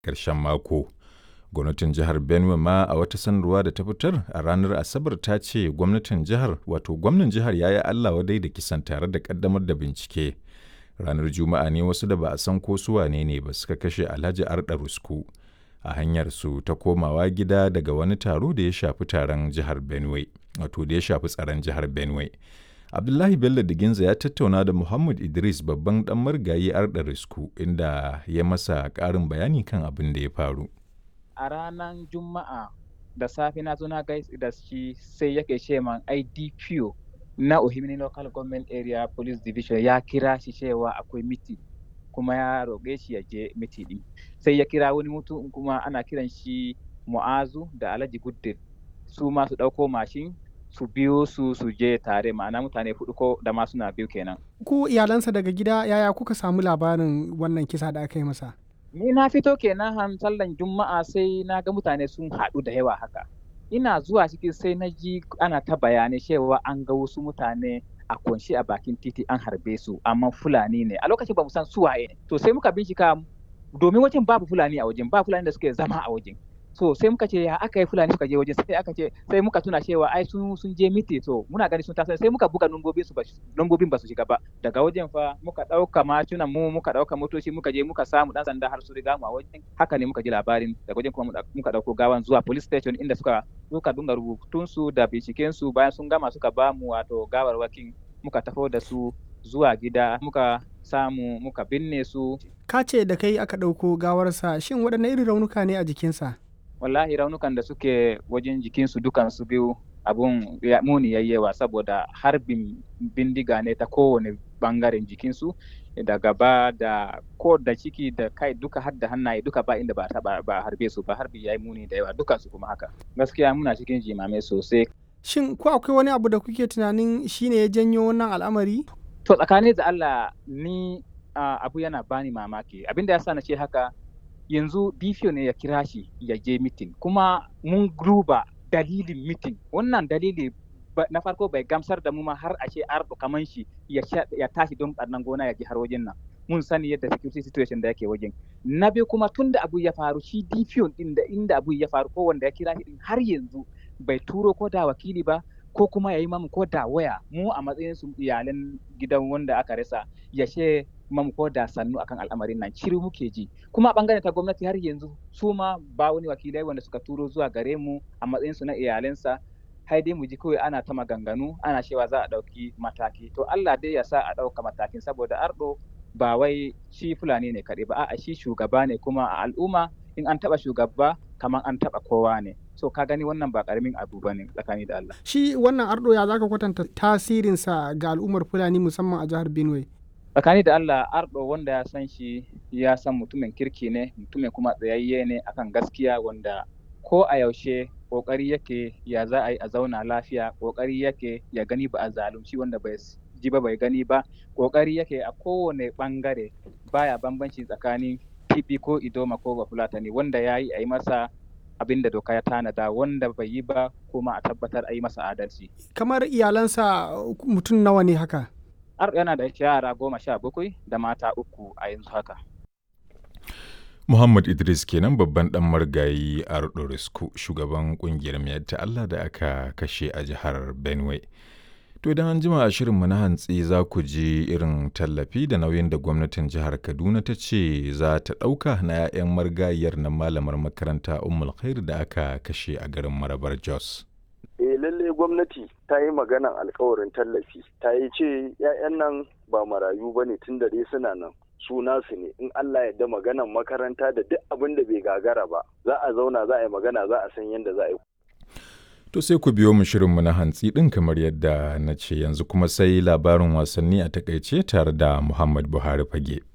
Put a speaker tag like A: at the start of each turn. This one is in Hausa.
A: ƙarshen mako. Gwamnatin jihar Benue ma a wata sanarwa da ta fitar a ranar Asabar ta ce gwamnan jihar ya yi Allah wadai da kisan tare da ƙaddamar da bincike. Ranar Juma'a ne wasu da ba a san ko su wane ne ba suka kashe Alhaji Arda Rusku a hanyar su ta komawa gida daga wani taro da ya shafi taron jihar Benue, wato da ya shafi tsaron jihar Benue. Abdullahi Bello Diginza ya tattauna da Muhammad Idris babban dan marigayi Arda Rusku inda ya masa ƙarin bayani kan abin da ya faru.
B: A ranar Juma'a da safe na zo na gaisa da shi sai yake ce man IDPO na Ohimini Local Government Area Police Division ya kira shi cewa akwai miti kuma ya roƙe shi ya je miti din. Sai ya kira wani mutum kuma ana kiran shi Mu'azu da Alhaji Guddin su ma su ɗauko mashin su biyo su je tare, ma'ana mutane hudu ko da ma suna biyu kenan.
C: Ku iyalansa daga gida yaya kuka samu labarin wannan kisa da aka yi masa?
B: Ni na fito kenan sallan Juma'a sai na ga mutane sun haɗu da yawa haka. Ina zuwa ciki sai na ji ana ta bayanai cewa an ga wasu mutane a kunshi a bakin titi an harbe su, amma Fulani ne. A lokacin ba mu san su waye ne. To sai muka bincika domin wajen babu Fulani a wajen, ba Fulani da suke zama a wajen. So sai muka ce ya aka yi Fulani suka je wajen, sai muka tuna cewa ai sun je miti, to muna gani sun taso sai muka buga lambobin ba su shiga ba. Daga wajen fa muka ɗauka macunan mu, muka ɗauka motoci, muka je muka samu ɗan sanda har su riga mu a wajen. Haka ne muka ji labarin. Daga wajen kuma muka ɗauko gawan zuwa police station inda suka dunga rubutun su da binciken su. Bayan sun gama suka ba mu wato gawarwakin, muka tafo da su zuwa gida, muka samu muka binne su.
C: Ka ce da kai aka ɗauko gawarsa, shin waɗanne irin raunuka ne a jikinsa?
B: Wallahi raunukan da suke wajen jikinsu dukansu biyu abun muni yayyewa, saboda harbin bindiga ne ta kowane bangaren jikinsu, da gaba da ko da ciki da kai duka har da hannaye duka ba inda ba harbe su ba. Harbi yayi muni da yawa dukansu kuma haka. Gaskiya muna cikin jimame sosai.
C: Shin ko akwai wani abu da kuke tunanin shine ya janyo wannan al'amari?
B: To tsakanin da Allah ni abu yana bani mamaki. Abinda yasa na ce haka, yanzu DPO ne ya kira shi ya je mitin, kuma mun duba dalilin mitin. Wannan dalili na farko bai gamsar da mu ma har a ce Ardo kaman shi ya tashi don ɓarnan gona ya ji har wajen nan. Mun sani yadda security situation da yake wajen. Na biyu kuma tun da abu ya faru, shi DPO din da inda abu ya faru ko wanda ya kira shi din har yanzu bai turo ko da wakili ba ko kuma ya yi mamu ko da waya mu a matsayin su iyalan gidan wanda aka rasa ya ce mamu ko da sannu akan al'amarin nan. Shiru muke ji. Kuma a bangaren ta gwamnati har yanzu su ma ba wani wakilai wanda suka turo zuwa gare mu a matsayin su na iyalansa. Hai dai mu ji kawai ana ta maganganu, ana cewa za a ɗauki mataki. To Allah dai ya sa a ɗauka matakin, saboda Ardo ba wai shi Fulani ne kaɗai ba, a'a shi shugaba ne, kuma a al'umma in an taɓa shugaba kamar an taɓa kowa ne. So ka gani wannan ba ƙaramin abu ba ne tsakani da Allah.
C: Shi wannan Ardo ya zaka kwatanta tasirinsa ga al'ummar Fulani musamman a jihar Benue?
B: Tsakani da Allah, Ardo wanda ya san shi ya san mutumin kirki ne, mutumin kuma tsayayye ne akan gaskiya, wanda ko a yaushe kokari yake ya za a yi a zauna lafiya, kokari yake ya gani ba a zalunci wanda bai ji ba bai gani ba, kokari yake a kowane bangare baya bambanci tsakanin Tibi ko Idoma ko Bafulatani, wanda ya yi a yi masa abin da doka ya tanada, wanda bai yi ba kuma a tabbatar a yi masa adalci.
C: Kamar iyalansa mutum nawa ne haka?
B: Ardo yana da yara 17 da mata 3 a yanzu haka.
A: Muhammad Idris kenan babban dan marigayi Ardo Rusku, shugaban kungiyar Miyatta Allah da aka kashe a jihar Benue. To idan an jima a shirinmu na hantsi za ku ji irin tallafi da nauyin da gwamnatin jihar Kaduna ta ce za ta ɗauka na 'ya'yan marigayiyar nan malamar makaranta Ummul Khair da aka kashe a garin Marabar Jos.
D: Lalle gwamnati ta yi maganan alkawarin tallafi, ta yi ce 'ya'yan nan ba marayu ba ne, tun da dai suna nan su nasu ne. In Allah ya da maganan makaranta da duk abin da bai gagara ba, za a zauna za a yi magana, za a san yadda za a yi.
A: To sai ku biyo mu shirinmu na hantsi ɗin kamar yadda na ce, yanzu kuma sai labarin wasanni a takaice tare da Muhammad Buhari Fage.